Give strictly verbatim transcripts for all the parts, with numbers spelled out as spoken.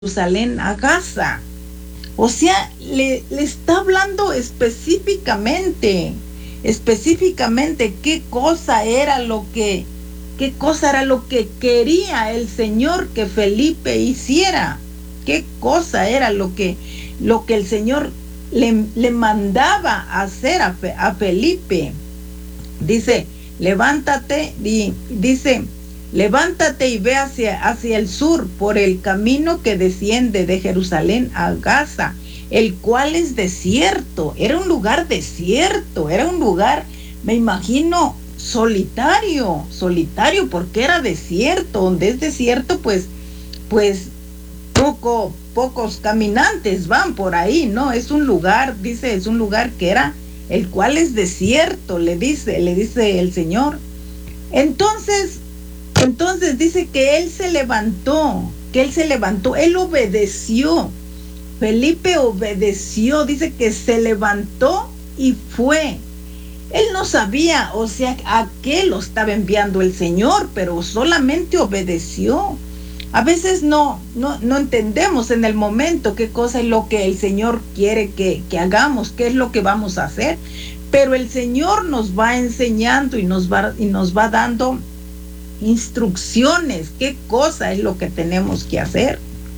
Jerusalén a Gaza. O sea, le, le está hablando específicamente, específicamente qué cosa era lo que, qué cosa era lo que quería el Señor que Felipe hiciera, qué cosa era lo que, lo que el Señor le, le mandaba hacer a, a Felipe. Dice, levántate, y dice, levántate y ve hacia, hacia el sur por el camino que desciende de Jerusalén a Gaza, el cual es desierto. Era un lugar desierto, era un lugar, me imagino, solitario, solitario, porque era desierto. Donde es desierto, pues, pues poco, pocos caminantes van por ahí, ¿no? Es un lugar, dice, es un lugar que era, el cual es desierto, le dice, le dice el Señor. Entonces, Entonces dice que él se levantó, que él se levantó, él obedeció. Felipe obedeció, dice que se levantó y fue. Él no sabía, o sea, a qué lo estaba enviando el Señor, pero solamente obedeció. A veces no, no, no entendemos en el momento qué cosa es lo que el Señor quiere que, que hagamos, qué es lo que vamos a hacer. Pero el Señor nos va enseñando y nos va, y nos va dando instrucciones, qué cosa es lo que tenemos que hacer.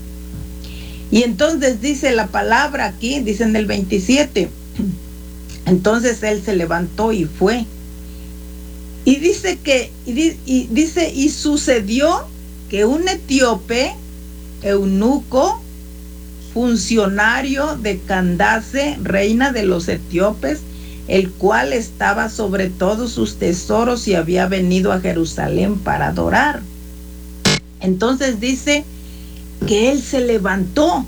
Y entonces dice la palabra aquí, dice en el veintisiete, entonces él se levantó y fue. Y dice que, y, di, y dice, y sucedió que un etíope, eunuco, funcionario de Candace, reina de los etíopes, el cual estaba sobre todos sus tesoros y había venido a Jerusalén para adorar. Entonces dice que él se levantó,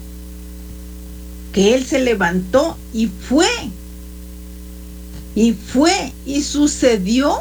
que él se levantó y fue, y fue, y sucedió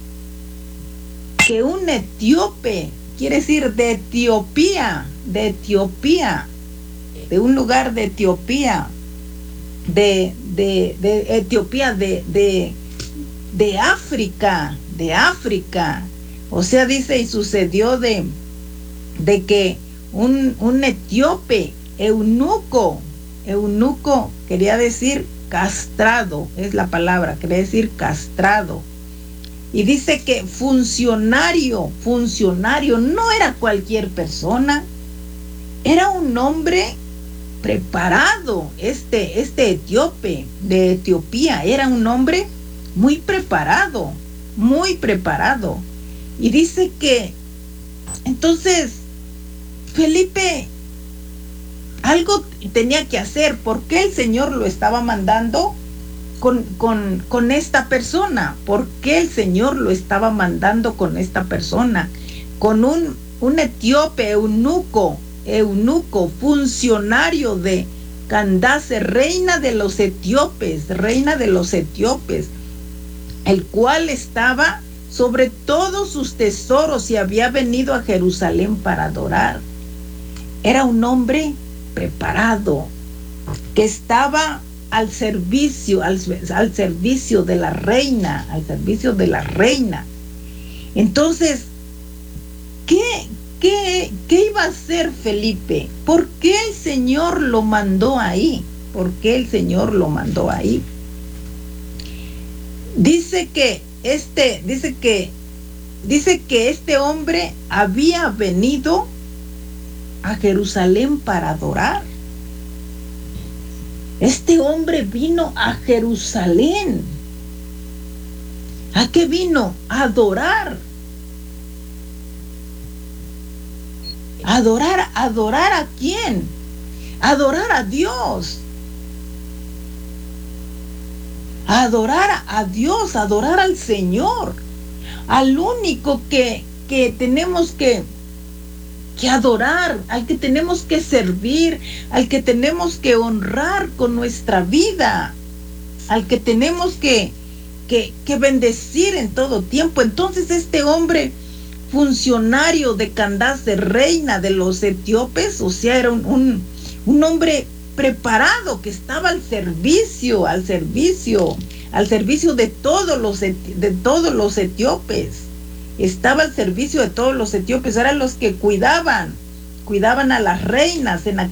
que un etíope, quiere decir de Etiopía, de Etiopía, de un lugar de Etiopía, de, de, de Etiopía, de, de, de África, de África. O sea, dice, y sucedió de, de que un, un etíope, eunuco, eunuco quería decir castrado, es la palabra, quería decir castrado. Y dice que funcionario, funcionario, no era cualquier persona, era un hombre preparado. Este, este etíope de Etiopía era un hombre muy preparado, muy preparado. Y dice que entonces Felipe algo tenía que hacer, porque el Señor lo estaba mandando con, con, con esta persona, porque el Señor lo estaba mandando con esta persona, con un, un etíope eunuco, eunuco, funcionario de Candace, reina de los etíopes, reina de los etíopes, el cual estaba sobre todos sus tesoros y había venido a Jerusalén para adorar. Era un hombre preparado, que estaba al servicio, al, al servicio de la reina, al servicio de la reina. Entonces, ¿qué, qué, qué iba a hacer Felipe? ¿Por qué el Señor lo mandó ahí? ¿Por qué el Señor lo mandó ahí? Dice que este, dice que, dice que este hombre había venido a Jerusalén para adorar. Este hombre vino a Jerusalén. ¿A qué vino? A adorar. Adorar, adorar ¿a quién? Adorar a Dios. Adorar a Dios, adorar al Señor, al único que, que tenemos que que adorar, al que tenemos que servir, al que tenemos que honrar con nuestra vida, al que tenemos que, que, que bendecir en todo tiempo. Entonces este hombre, funcionario de Candace, reina de los etíopes, o sea, era un, un, un hombre preparado, que estaba al servicio, al servicio, al servicio de todos los, de todos los etíopes. Estaba al servicio de todos los etíopes, eran los que cuidaban, cuidaban a las reinas en